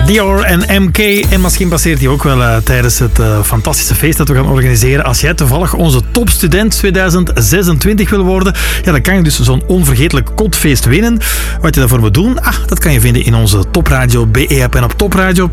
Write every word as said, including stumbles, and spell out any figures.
Dior en M K. En misschien passeert hij ook wel uh, tijdens het uh, fantastische feest dat we gaan organiseren. Als jij toevallig onze topstudent tweeduizend zesentwintig wil worden, ja, dan kan je dus zo'n onvergetelijk kotfeest winnen. Wat je daarvoor moet doen, ah, dat kan je vinden in onze Topradio B E-app en op topradio